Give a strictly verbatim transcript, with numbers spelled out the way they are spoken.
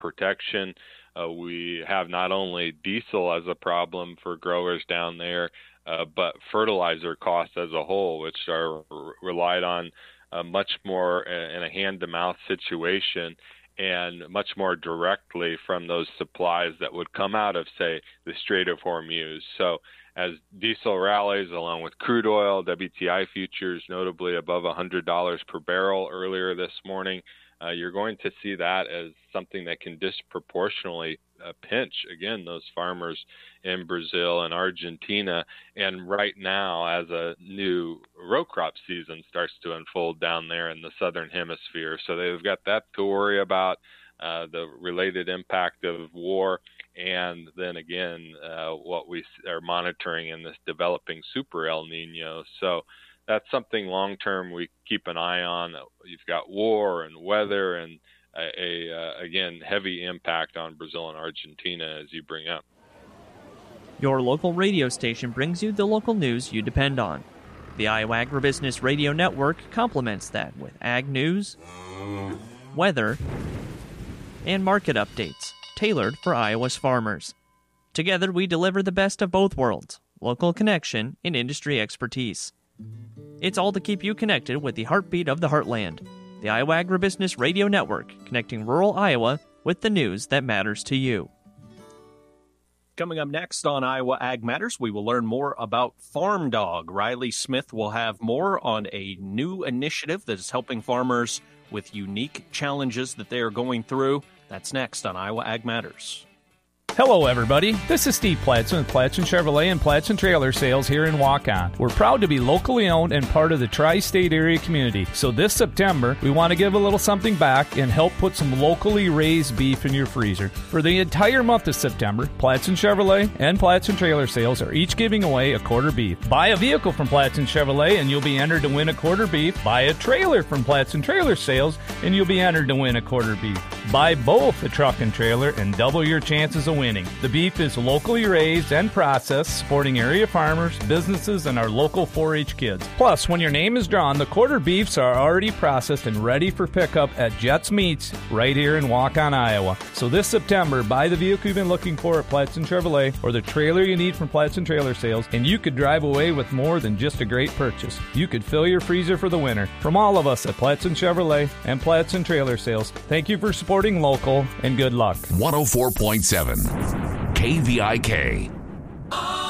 protection. Uh, we have not only diesel as a problem for growers down there, uh, but fertilizer costs as a whole, which are r- relied on uh, much more in a hand-to-mouth situation and much more directly from those supplies that would come out of, say, the Strait of Hormuz. So as diesel rallies, along with crude oil, W T I futures notably above one hundred dollars per barrel earlier this morning, uh, you're going to see that as something that can disproportionately uh, pinch, again, those farmers in Brazil and Argentina. And right now, as a new row crop season starts to unfold down there in the southern hemisphere. So they've got that to worry about, uh, the related impact of war. And then again, uh, what we are monitoring in this developing super El Nino. So that's something long-term we keep an eye on. You've got war and weather and a, a uh, again, heavy impact on Brazil and Argentina, as you bring up. Your local radio station brings you the local news you depend on. The Iowa Agribusiness Radio Network complements that with ag news, weather, and market updates tailored for Iowa's farmers. Together, we deliver the best of both worlds, local connection and industry expertise. It's all to keep you connected with the heartbeat of the heartland. The Iowa Agribusiness Radio Network, connecting rural Iowa with the news that matters to you. Coming up next on Iowa Ag Matters, we will learn more about Farm Dog. Riley Smith will have more on a new initiative that is helping farmers with unique challenges that they are going through. That's next on Iowa Ag Matters. Hello, everybody. This is Steve Platson with Platson Chevrolet and Platson Trailer Sales here in Waukon. We're proud to be locally owned and part of the tri-state area community. So this September, we want to give a little something back and help put some locally raised beef in your freezer. For the entire month of September, Platson Chevrolet and Platson Trailer Sales are each giving away a quarter beef. Buy a vehicle from Platson Chevrolet and you'll be entered to win a quarter beef. Buy a trailer from Platson Trailer Sales and you'll be entered to win a quarter beef. Buy both a truck and trailer and double your chances of winning. The beef is locally raised and processed, supporting area farmers, businesses, and our local four H kids. Plus, when your name is drawn, the quarter beefs are already processed and ready for pickup at Jets Meats right here in Waukon, Iowa. So this September, buy the vehicle you've been looking for at Platson Chevrolet or the trailer you need from Platson Trailer Sales, and you could drive away with more than just a great purchase. You could fill your freezer for the winter. From all of us at Platson Chevrolet and Platson Trailer Sales, thank you for supporting local and good luck. one oh four point seven K V I K.